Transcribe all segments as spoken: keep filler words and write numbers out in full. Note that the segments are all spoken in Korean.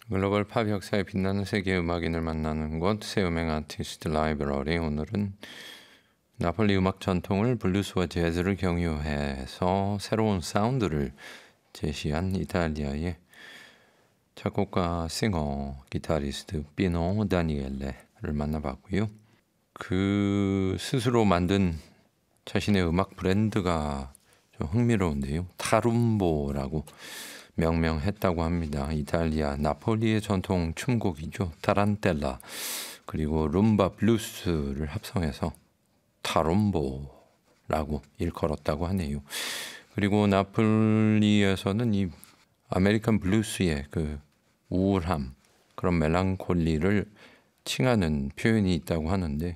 글로벌 팝 역사에 빛나는 세계 음악인을 만나는 곳 새음행 아티스트 라이브러리. 오늘은 나폴리 음악 전통을 블루스와 재즈를 경유해서 새로운 사운드를 제시한 이탈리아의 작곡가, 싱어, 기타리스트 피노 다니엘레를 만나봤고요. 그 스스로 만든 자신의 음악 브랜드가 좀 흥미로운데요. 타룸보라고 명명했다고 합니다. 이탈리아 나폴리의 전통 춤곡이죠. 타란텔라 그리고 룸바 블루스를 합성해서 타룸보라고 일컬었다고 하네요. 그리고 나폴리에서는 이 아메리칸 블루스의 그 우울함, 그런 멜랑콜리를 칭하는 표현이 있다고 하는데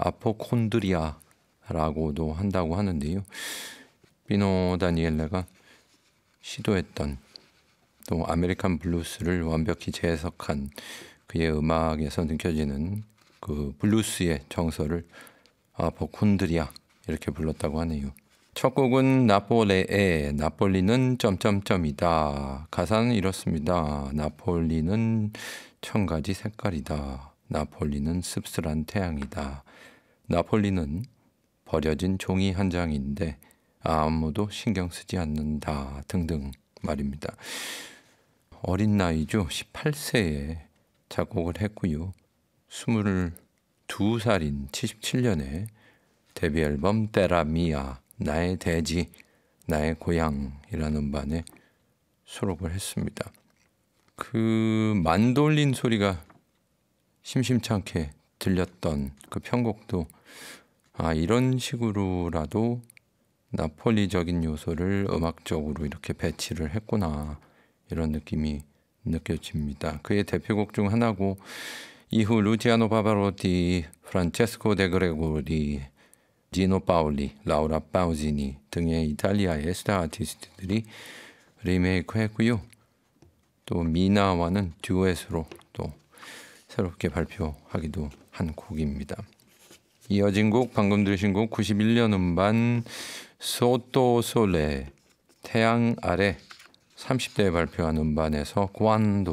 아포콘드리아라고도 한다고 하는데요. 피노 다니엘레가 시도했던 또 아메리칸 블루스를 완벽히 재해석한 그의 음악에서 느껴지는 그 블루스의 정서를 아포콘드리아 이렇게 불렀다고 하네요. 첫 곡은 나폴레의 나폴리는 점점점이다. 가사는 이렇습니다. 나폴리는 천 가지 색깔이다. 나폴리는 씁쓸한 태양이다. 나폴리는 버려진 종이 한 장인데 아무도 신경 쓰지 않는다. 등등 말입니다. 어린 나이죠. 열여덟 세에 작곡을 했고요. 스물두 살인 칠십칠 년에 데뷔 앨범 테라미아, 나의 대지, 나의 고향이라는 음반에 수록을 했습니다. 그 만돌린 소리가 심심찮게 들렸던 그 편곡도 아 이런 식으로라도 나폴리적인 요소를 음악적으로 이렇게 배치를 했구나, 이런 느낌이 느껴집니다. 그의 대표곡 중 하나고 이후 루치아노 파바로티, 프란체스코 데 그레고리, 지노 파울리, 라우라 파우지니 등의 이탈리아의 스타 아티스트들이 리메이크했고요. 또 미나와는 듀엣으로 또 새롭게 발표하기도 한 곡입니다. 이어진 곡, 방금 들으신 곡 구십일 년 음반 소토 솔레, 태양 아래 삼십 대에 발표한 음반에서 관도